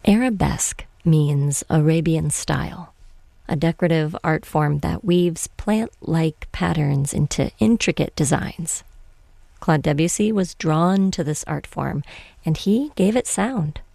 Arabesque means Arabian style, a decorative art form that weaves plant-like patterns into intricate designs. Claude Debussy was drawn to this art form, and he gave it sound.